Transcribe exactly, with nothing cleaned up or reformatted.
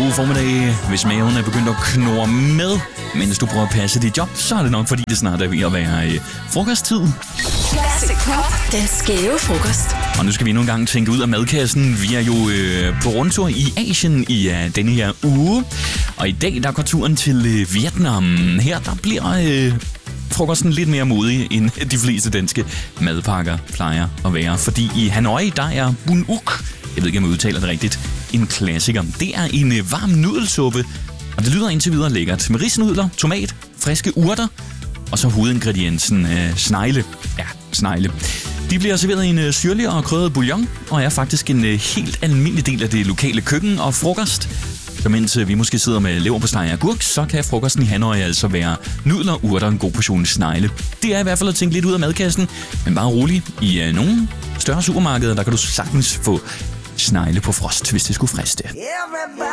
God formiddag. Hvis maven er begyndt at knurre med, mens du prøver at passe dit job, så er det nok, fordi det snart er ved at være øh, frokosttid. Classic Pop, den skæve frokost. Og nu skal vi endnu en gang tænke ud af madkassen. Vi er jo øh, på rundtur i Asien i øh, denne her uge. Og i dag, der går turen til øh, Vietnam. Her, der bliver øh, frokosten lidt mere modig, end de fleste danske madpakker plejer at være. Fordi i Hanoi, der er bun uk, jeg ved ikke, om jeg udtaler det rigtigt, en klassiker. Det er en øh, varm nudelsuppe, og det lyder indtil videre lækkert. Med risnudler, tomat, friske urter, og så hovedingrediensen øh, snegle. Ja, snegle. De bliver serveret i en øh, syrlig og krydret bouillon, og er faktisk en øh, helt almindelig del af det lokale køkken og frokost. Så mens øh, vi måske sidder med leverpostej og agurk, så kan frokosten i Hanoi altså være nudler, urter og en god portion snegle. Det er i hvert fald at tænke lidt ud af madkassen, men bare rolig. I øh, nogle større supermarkeder, der kan du sagtens få snegle på frost, hvis det skulle friste.